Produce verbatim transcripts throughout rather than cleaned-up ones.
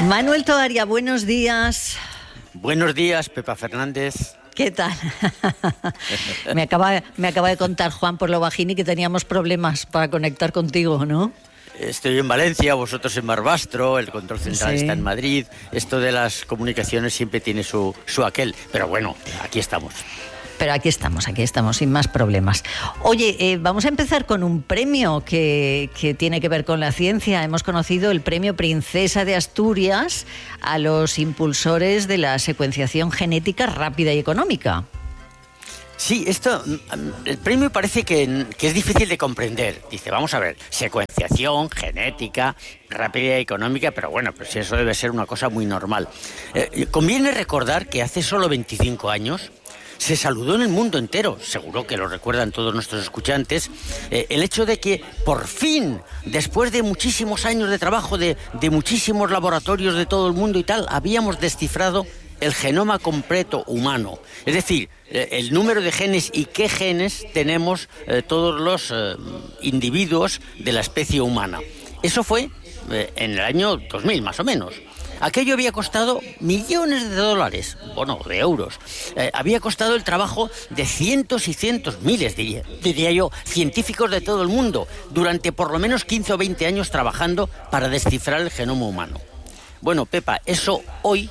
Manuel Toaria, buenos días. Buenos días, Pepa Fernández. ¿Qué tal? me, acaba, me acaba de contar Juan por lo bajini que teníamos problemas para conectar contigo, ¿no? Estoy en Valencia, vosotros en Barbastro, el control central Sí. está en Madrid. Esto de las comunicaciones siempre tiene su, su aquel, pero bueno, aquí estamos. Pero aquí estamos, aquí estamos, sin más problemas. Oye, eh, vamos a empezar con un premio que, que tiene que ver con la ciencia. Hemos conocido el premio Princesa de Asturias a los impulsores de la secuenciación genética rápida y económica. Sí, esto, el premio parece que, que es difícil de comprender. Dice, vamos a ver, secuenciación, genética, rápida y económica, pero bueno, pues eso debe ser una cosa muy normal. Eh, conviene recordar que hace solo veinticinco años se saludó en el mundo entero, seguro que lo recuerdan todos nuestros escuchantes, eh, el hecho de que por fin, después de muchísimos años de trabajo, de, de muchísimos laboratorios de todo el mundo y tal, habíamos descifrado el genoma completo humano. Es decir, eh, el número de genes y qué genes tenemos eh, todos los eh, individuos de la especie humana. Eso fue eh, en el año dos mil, más o menos. Aquello había costado millones de dólares, bueno, de euros. Eh, había costado el trabajo de cientos y cientos, miles, diría, diría yo, científicos de todo el mundo, durante por lo menos quince o veinte años trabajando para descifrar el genoma humano. Bueno, Pepa, eso hoy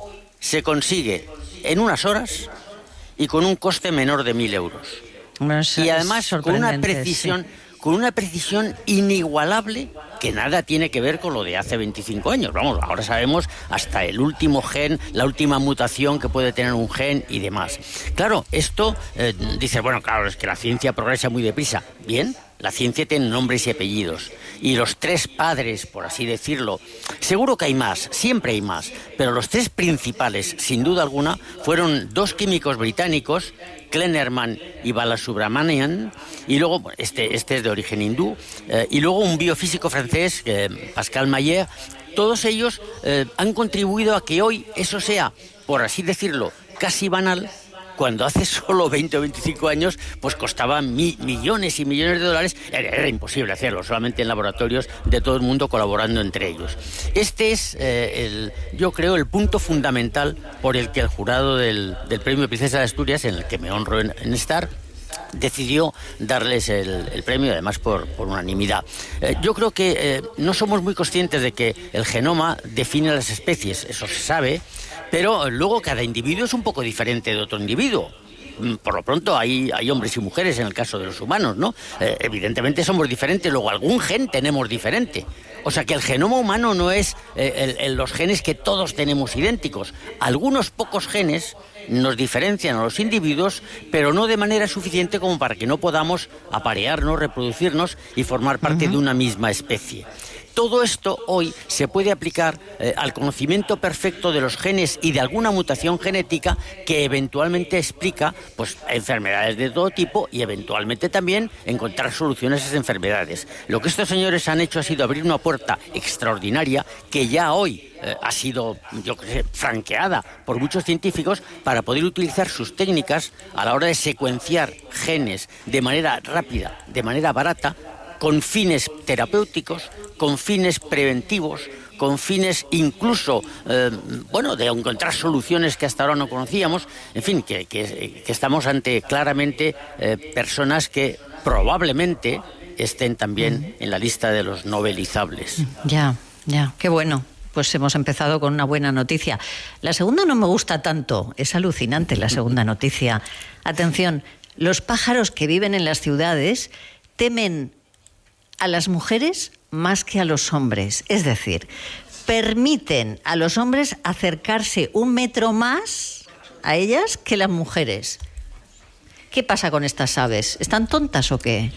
se consigue en unas horas y con un coste menor de mil euros. Bueno, y además con una precisión... Sí. con una precisión inigualable que nada tiene que ver con lo de hace veinticinco años. Vamos, ahora sabemos hasta el último gen, la última mutación que puede tener un gen y demás. Claro, esto, eh, dice, bueno, claro, es que la ciencia progresa muy deprisa. Bien, la ciencia tiene nombres y apellidos. Y los tres padres, por así decirlo, seguro que hay más, siempre hay más, pero los tres principales, sin duda alguna, fueron dos químicos británicos, Kleinerman y Balasubramanian, y luego, este, este es de origen hindú, eh, y luego un biofísico francés, eh, Pascal Mayer. Todos ellos eh, han contribuido a que hoy eso sea, por así decirlo, casi banal, cuando hace solo veinte o veinticinco años pues costaba mi, millones y millones de dólares. Era, era imposible hacerlo, solamente en laboratorios de todo el mundo colaborando entre ellos. Este es, eh, el, yo creo, el punto fundamental por el que el jurado del, del Premio Princesa de Asturias, en el que me honro en, en estar, decidió darles el, el premio, además por, por unanimidad. Eh, yo creo que eh, no somos muy conscientes de que el genoma define las especies, eso se sabe, pero luego cada individuo es un poco diferente de otro individuo. Por lo pronto hay, hay hombres y mujeres en el caso de los humanos, ¿no? Eh, evidentemente somos diferentes, luego algún gen tenemos diferente. O sea que el genoma humano no es eh, el, el, los genes que todos tenemos idénticos. Algunos pocos genes nos diferencian a los individuos, pero no de manera suficiente como para que no podamos aparearnos, reproducirnos y formar parte uh-huh. de una misma especie. Todo esto hoy se puede aplicar eh, al conocimiento perfecto de los genes y de alguna mutación genética que eventualmente explica pues, enfermedades de todo tipo y eventualmente también encontrar soluciones a esas enfermedades. Lo que estos señores han hecho ha sido abrir una puerta extraordinaria que ya hoy eh, ha sido, yo creo, franqueada por muchos científicos para poder utilizar sus técnicas a la hora de secuenciar genes de manera rápida, de manera barata, con fines terapéuticos, con fines preventivos, con fines incluso, eh, bueno, de encontrar soluciones que hasta ahora no conocíamos. En fin, que, que, que estamos ante claramente eh, personas que probablemente estén también en la lista de los nobelizables. Ya, ya, qué bueno. Pues hemos empezado con una buena noticia. La segunda no me gusta tanto, es alucinante la segunda noticia. Atención, los pájaros que viven en las ciudades temen a las mujeres más que a los hombres. Es decir, permiten a los hombres acercarse un metro más a ellas que las mujeres. ¿Qué pasa con estas aves? ¿Están tontas o qué?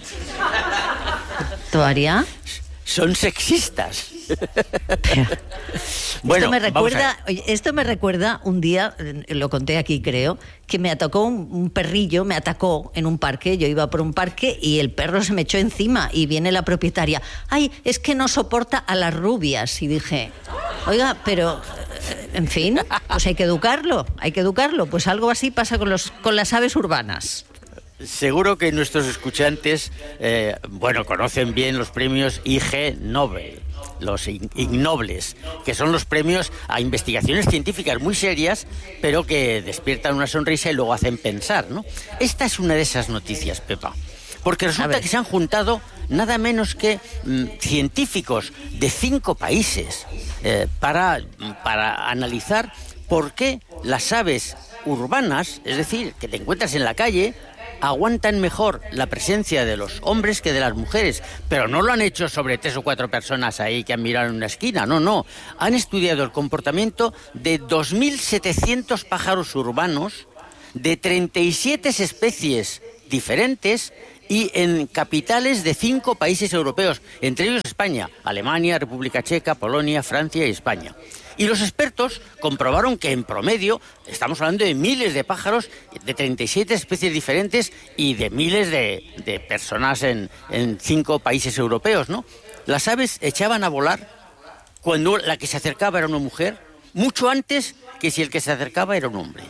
¿Toaria? Son sexistas. Pero, bueno, esto me recuerda, oye, esto me recuerda un día, lo conté aquí creo, que me atacó un, un perrillo, me atacó en un parque, yo iba por un parque y el perro se me echó encima y viene la propietaria, ay, es que no soporta a las rubias, y dije, oiga, pero, en fin, pues hay que educarlo, hay que educarlo, pues algo así pasa con, los, con las aves urbanas. Seguro que nuestros escuchantes, eh, bueno, conocen bien los premios Ig Nobel. los Ig Nobles, que son los premios a investigaciones científicas muy serias, pero que despiertan una sonrisa y luego hacen pensar, ¿no? Esta es una de esas noticias, Pepa. Porque resulta que se han juntado nada menos que mmm, científicos de cinco países eh, para, para analizar por qué las aves urbanas, es decir, que te encuentras en la calle, aguantan mejor la presencia de los hombres que de las mujeres. Pero no lo han hecho sobre tres o cuatro personas ahí que han mirado en una esquina, no, no. Han estudiado el comportamiento de dos mil setecientos pájaros urbanos de treinta y siete especies diferentes y en capitales de cinco países europeos, entre ellos España, Alemania, República Checa, Polonia, Francia y España. Y los expertos comprobaron que en promedio estamos hablando de miles de pájaros de treinta y siete especies diferentes y de miles de, de personas en, en cinco países europeos, ¿no? Las aves echaban a volar cuando la que se acercaba era una mujer, mucho antes que si el que se acercaba era un hombre.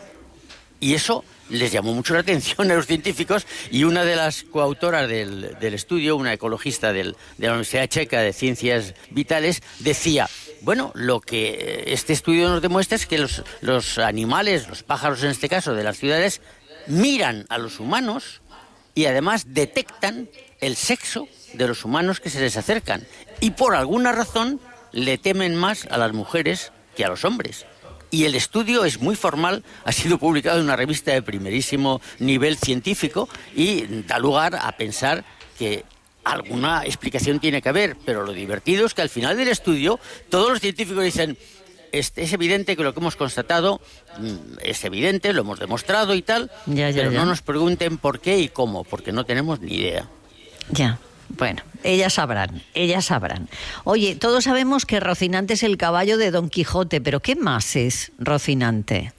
Y eso les llamó mucho la atención a los científicos, y una de las coautoras del, del estudio, una ecologista del, de la Universidad Checa de Ciencias Vitales, decía, bueno, lo que este estudio nos demuestra es que los, los animales, los pájaros en este caso de las ciudades, miran a los humanos y además detectan el sexo de los humanos que se les acercan, y por alguna razón le temen más a las mujeres que a los hombres. Y el estudio es muy formal, ha sido publicado en una revista de primerísimo nivel científico y da lugar a pensar que alguna explicación tiene que haber, pero lo divertido es que al final del estudio todos los científicos dicen, es, es evidente que lo que hemos constatado es evidente, lo hemos demostrado y tal, ya, ya, pero ya. no nos pregunten por qué y cómo, porque no tenemos ni idea. Ya. Bueno, ellas sabrán, ellas sabrán. Oye, todos sabemos que Rocinante es el caballo de Don Quijote, pero ¿qué más es Rocinante?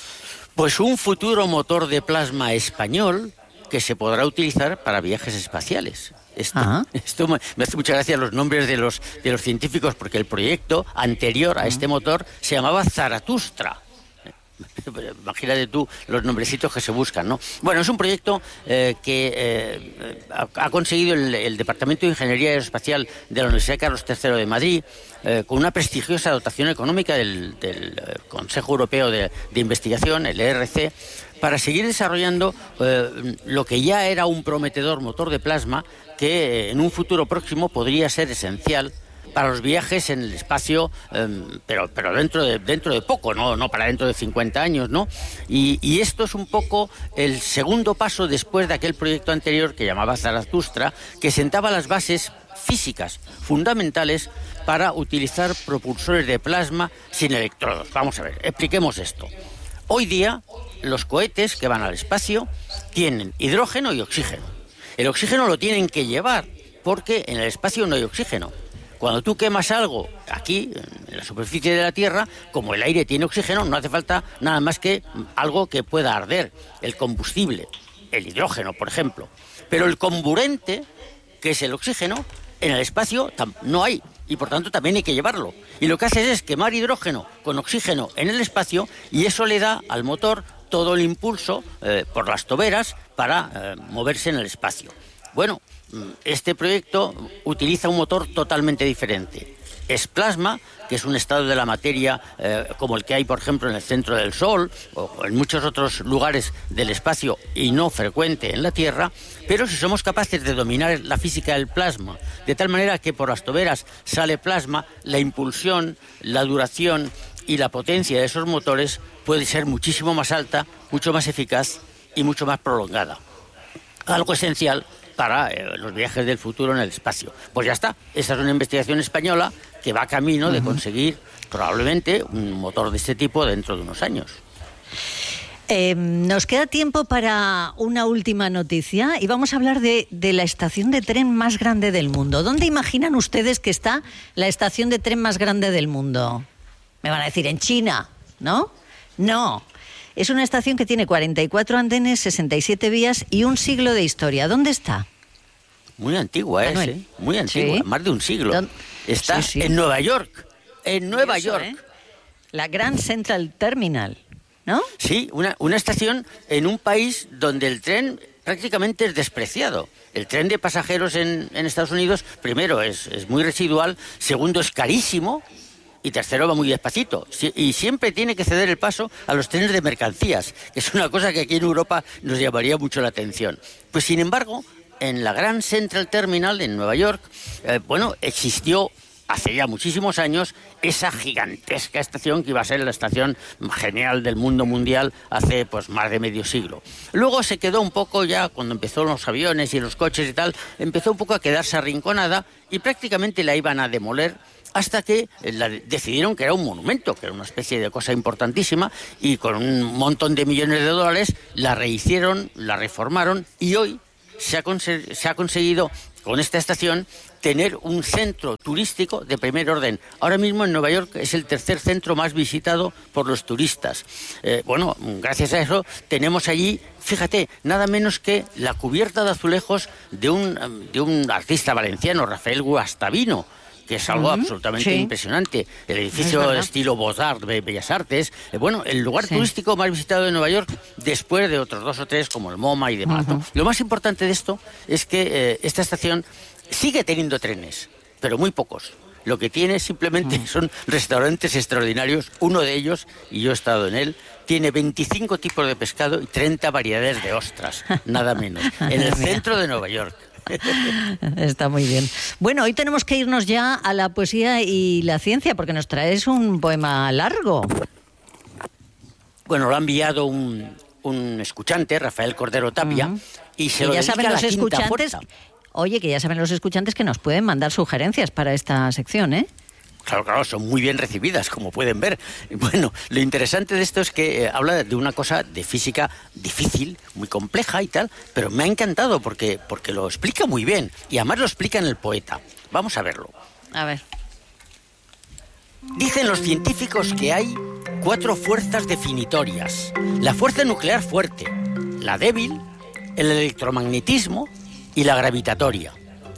Pues un futuro motor de plasma español que se podrá utilizar para viajes espaciales. Esto, esto me, me hace mucha gracia los nombres de los, de los científicos, porque el proyecto anterior a este motor se llamaba Zaratustra. Imagínate tú los nombrecitos que se buscan, ¿no? Bueno, es un proyecto eh, que eh, ha, ha conseguido el, el Departamento de Ingeniería Aeroespacial de la Universidad Carlos tercero de Madrid, eh, con una prestigiosa dotación económica del, del Consejo Europeo de, de Investigación, el E R C, para seguir desarrollando eh, lo que ya era un prometedor motor de plasma que eh, en un futuro próximo podría ser esencial para los viajes en el espacio, eh, pero pero dentro de dentro de poco, no no para dentro de cincuenta años, ¿no? Y, y esto es un poco el segundo paso después de aquel proyecto anterior que llamaba Zaratustra, que sentaba las bases físicas fundamentales para utilizar propulsores de plasma sin electrodos. Vamos a ver, expliquemos esto. Hoy día, los cohetes que van al espacio tienen hidrógeno y oxígeno. El oxígeno lo tienen que llevar, porque en el espacio no hay oxígeno. Cuando tú quemas algo aquí, en la superficie de la Tierra, como el aire tiene oxígeno, no hace falta nada más que algo que pueda arder, el combustible, el hidrógeno, por ejemplo. Pero el comburente, que es el oxígeno, en el espacio no hay, y por tanto también hay que llevarlo. Y lo que haces es quemar hidrógeno con oxígeno en el espacio, y eso le da al motor todo el impulso eh, por las toberas para eh, moverse en el espacio. Bueno, este proyecto utiliza un motor totalmente diferente. Es plasma, que es un estado de la materia eh, como el que hay, por ejemplo, en el centro del Sol o en muchos otros lugares del espacio y no frecuente en la Tierra, pero si somos capaces de dominar la física del plasma, de tal manera que por las toberas sale plasma, la impulsión, la duración y la potencia de esos motores puede ser muchísimo más alta, mucho más eficaz y mucho más prolongada. Algo esencial para eh, los viajes del futuro en el espacio. Pues ya está, esa es una investigación española que va camino de conseguir probablemente un motor de este tipo dentro de unos años. Eh, nos queda tiempo para una última noticia y vamos a hablar de, de la estación de tren más grande del mundo. ¿Dónde imaginan ustedes que está la estación de tren más grande del mundo? Me van a decir, en China, ¿no? No. Es una estación que tiene cuarenta y cuatro andenes, sesenta y siete vías y un siglo de historia. ¿Dónde está? Muy antigua es, ¿eh? Muy antigua, ¿Sí? Más de un siglo. ¿Dónde? Está Sí, sí. en Nueva York, en Nueva Eso, York. ¿eh? La Grand Central Terminal, ¿no? Sí, una, una estación en un país donde el tren prácticamente es despreciado. El tren de pasajeros en, en Estados Unidos, primero, es, es muy residual, segundo, es carísimo, y tercero, va muy despacito. Y siempre tiene que ceder el paso a los trenes de mercancías, que es una cosa que aquí en Europa nos llamaría mucho la atención. Pues sin embargo, en la Grand Central Terminal en Nueva York, eh, bueno, existió hace ya muchísimos años esa gigantesca estación que iba a ser la estación genial del mundo mundial hace pues más de medio siglo. Luego se quedó un poco ya, cuando empezó los aviones y los coches y tal, empezó un poco a quedarse arrinconada y prácticamente la iban a demoler, hasta que la, decidieron que era un monumento, que era una especie de cosa importantísima, y con un montón de millones de dólares la rehicieron, la reformaron, y hoy se ha, se ha conseguido, con esta estación, tener un centro turístico de primer orden. Ahora mismo en Nueva York es el tercer centro más visitado por los turistas. Eh, bueno, gracias a eso tenemos allí, fíjate, nada menos que la cubierta de azulejos de un, de un artista valenciano, Rafael Guastavino, que es algo uh-huh. absolutamente sí. impresionante. El edificio de estilo Beaux-Arts, de Bellas Artes. Eh, bueno, el lugar sí. turístico más visitado de Nueva York, después de otros dos o tres, como el MoMA y demás. Uh-huh. ¿no? Lo más importante de esto es que eh, esta estación sigue teniendo trenes, pero muy pocos. Lo que tiene simplemente uh-huh. son restaurantes extraordinarios. Uno de ellos, y yo he estado en él, tiene veinticinco tipos de pescado y treinta variedades de ostras, nada menos, en el centro de Nueva York. Está muy bien. Bueno, hoy tenemos que irnos ya a la poesía y la ciencia, porque nos traes un poema largo. Bueno, lo ha enviado un, un escuchante, Rafael Cordero Tapia, uh-huh. y se y lo ya dedica saben a los la escuchantes. quinta fuerza. Oye, que ya saben los escuchantes que nos pueden mandar sugerencias para esta sección, ¿eh? Claro, claro, son muy bien recibidas, como pueden ver. Bueno, lo interesante de esto es que eh, habla de una cosa de física difícil, muy compleja y tal, pero me ha encantado porque, porque lo explica muy bien, y además lo explica en el poeta. Vamos a verlo. A ver. Dicen los científicos que hay cuatro fuerzas definitorias. La fuerza nuclear fuerte, la débil, el electromagnetismo y la gravitatoria.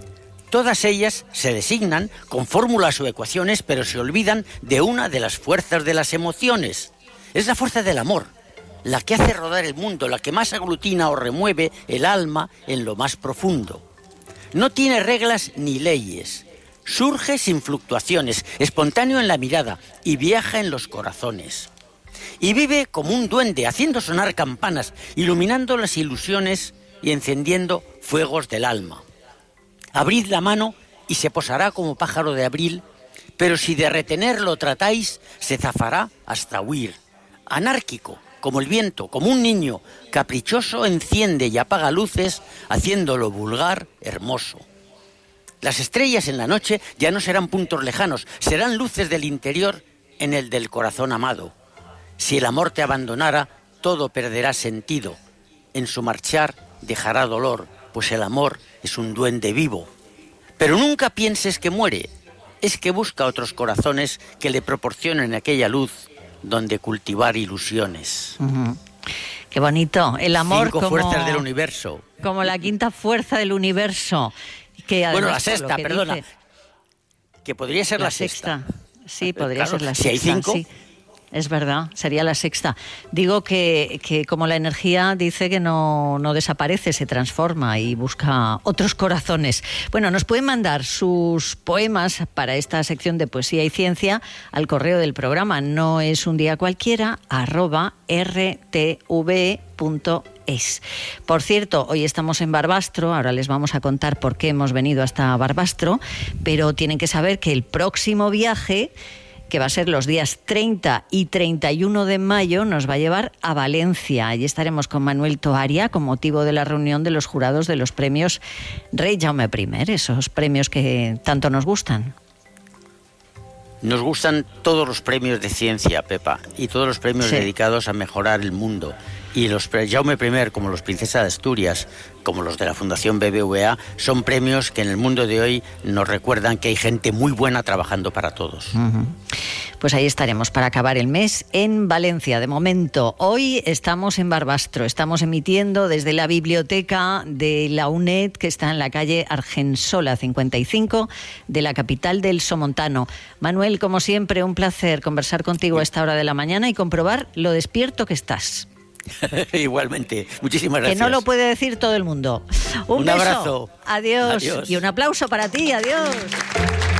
Todas ellas se designan con fórmulas o ecuaciones, pero se olvidan de una de las fuerzas de las emociones. Es la fuerza del amor, la que hace rodar el mundo, la que más aglutina o remueve el alma en lo más profundo. No tiene reglas ni leyes. Surge sin fluctuaciones, espontáneo en la mirada y viaja en los corazones. Y vive como un duende, haciendo sonar campanas, iluminando las ilusiones y encendiendo fuegos del alma. Abrid la mano y se posará como pájaro de abril, pero si de retenerlo tratáis, se zafará hasta huir. Anárquico, como el viento, como un niño, caprichoso enciende y apaga luces, haciéndolo vulgar hermoso. Las estrellas en la noche ya no serán puntos lejanos, serán luces del interior en el del corazón amado. Si el amor te abandonara, todo perderá sentido. En su marchar dejará dolor, pues el amor es un duende vivo. Pero nunca pienses que muere, es que busca otros corazones que le proporcionen aquella luz donde cultivar ilusiones. Uh-huh. Qué bonito, el amor Cinco como, fuerzas del universo. Como la quinta fuerza del universo. Que además, bueno, la sexta, perdona. Dice, que podría ser la, la sexta. sexta. Sí, podría claro, ser la si sexta. Si hay cinco... Sí. Es verdad, sería la sexta. Digo que, que como la energía dice que no, no desaparece, se transforma y busca otros corazones. Bueno, nos pueden mandar sus poemas para esta sección de poesía y ciencia al correo del programa no es un día cualquiera arroba r t v punto es. Por cierto, hoy estamos en Barbastro, ahora les vamos a contar por qué hemos venido hasta Barbastro, pero tienen que saber que el próximo viaje, que va a ser los días treinta y treinta y uno de mayo, nos va a llevar a Valencia. Allí estaremos con Manuel Toaria con motivo de la reunión de los jurados de los premios Rey Jaume primero, esos premios que tanto nos gustan. Nos gustan todos los premios de ciencia, Pepa, y todos los premios sí. dedicados a mejorar el mundo. Y los Jaume primero, como los Princesa de Asturias, como los de la Fundación B B V A, son premios que en el mundo de hoy nos recuerdan que hay gente muy buena trabajando para todos. Uh-huh. Pues ahí estaremos para acabar el mes en Valencia. De momento, hoy estamos en Barbastro, estamos emitiendo desde la biblioteca de la UNED, que está en la calle Argensola cincuenta y cinco, de la capital del Somontano. Manuel, como siempre, un placer conversar contigo a esta hora de la mañana y comprobar lo despierto que estás. Igualmente. Muchísimas gracias. Que no lo puede decir todo el mundo. Un, un beso. abrazo. Adiós. Adiós. Y un aplauso para ti. Adiós.